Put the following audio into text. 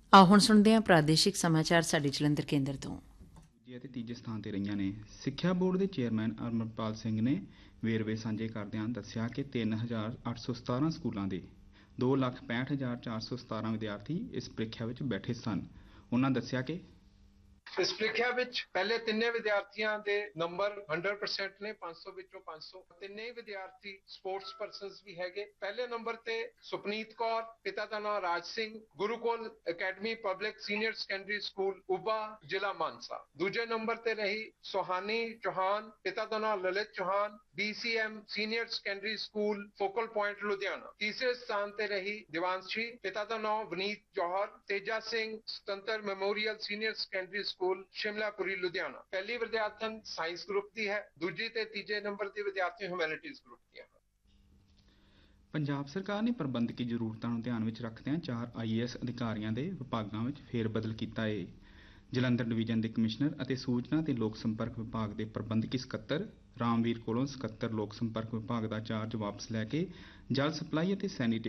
ਆਓ ਹੁਣ ਸੁਣਦੇ ਹਾਂ ਪ੍ਰਾਦੇਸ਼ਿਕ ਸਮਾਚਾਰ ਸਾਡੇ ਜਲੰਧਰ ਕੇਂਦਰ ਤੋਂ। ਦੂਜੇ ਅਤੇ ਤੀਜੇ ਸਥਾਨ ਤੇ ਰਹੀਆਂ ਨੇ। ਸਿੱਖਿਆ ਬੋਰਡ ਦੇ ਚੇਅਰਮੈਨ ਅਮਰਪਾਲ ਸਿੰਘ ਨੇ ਵੇਰਵੇ ਸਾਂਝੇ ਕਰਦਿਆਂ ਦੱਸਿਆ ਕਿ 3,817 ਸਕੂਲਾਂ ਦੇ 2,65,417 ਵਿਦਿਆਰਥੀ ਇਸ ਪ੍ਰੀਖਿਆ ਵਿੱਚ ਬੈਠੇ ਸਨ। ਉਹਨਾਂ ਦੱਸਿਆ ਕਿ ਇਸ ਪ੍ਰੀਖਿਆ ਵਿੱਚ ਪਹਿਲੇ ਤਿੰਨੇ ਵਿਦਿਆਰਥੀਆਂ ਦੇ ਨੰਬਰ 100% ਨੇ, 500 ਵਿੱਚੋਂ 500। ਤਿੰਨੇ ਹੀ ਵਿਦਿਆਰਥੀ ਸਪੋਰਟਸ ਪਰਸਨਸ ਵੀ ਹੈਗੇ। ਪਹਿਲੇ ਨੰਬਰ ਤੇ ਸੁਪਨੀਤ ਕੌਰ, ਪਿਤਾ ਦਾ ਨਾਮ Raj Singh, Gurukul academy public senior secondary school ਉਬਾ, ਜ਼ਿਲ੍ਹਾ ਮਾਨਸਾ। ਦੂਜੇ ਨੰਬਰ ਤੇ ਰਹੀ ਸੁਹਾਨੀ ਚੌਹਾਨ, ਪਿਤਾ ਦਾ ਨਾਮ Lalit Chauhan, BCM senior secondary school focal point Ludhiana. ਤੀਸਰੇ ਸਥਾਨ ਤੇ ਰਹੀ ਦਿਵਾਂਸ਼ੀ, ਪਿਤਾ ਦਾ ਨਾਮ ਵਨੀਤ ਜੌਹਰ, ਤੇਜਾ ਸਿੰਘ ਸੁਤੰਤਰ memorial senior secondary school Shimlapuri Ludhiana. ਪਹਿਲੀ ਵਿਦਿਆਰਥਣ ਸਾਇੰਸ ਗਰੁੱਪ ਦੀ ਹੈ, ਦੂਜੀ ਤੇ ਤੀਜੇ ਨੰਬਰ ਦੀ ਵਿਦਿਆਰਥੀ ਹਿਊਮੈਨਿਟੀਜ਼ ਗਰੁੱਪ ਦੀਆਂ ਹਨ। ਪੰਜਾਬ ਸਰਕਾਰ ਨੇ ਪ੍ਰਬੰਧਕੀ ਜ਼ਰੂਰਤਾਂ ਨੂੰ ਧਿਆਨ ਵਿੱਚ ਰੱਖਦਿਆਂ 4 IAS ਅਧਿਕਾਰੀਆਂ ਦੇ ਵਿਭਾਗਾਂ ਵਿੱਚ ਫੇਰਬਦਲ ਕੀਤਾ ਹੈ। ਜਲੰਧਰ ਡਿਵੀਜ਼ਨ ਦੇ ਕਮਿਸ਼ਨਰ ਅਤੇ ਸੂਚਨਾ ਤੇ ਲੋਕ ਸੰਪਰਕ ਵਿਭਾਗ ਦੇ ਪ੍ਰਬੰਧਕੀ ਸਕੱਤਰ ਰਾਮਵੀਰ ਕੋਲੋਂ ਸਕੱਤਰ ਲੋਕ ਸੰਪਰਕ ਵਿਭਾਗ ਦਾ ਚਾਰਜ ਵਾਪਸ ਲੈ ਕੇ ਜਲ ਸਪਲਾਈ ਅਤੇ ਸੈਨੀਟੇਸ਼ਨ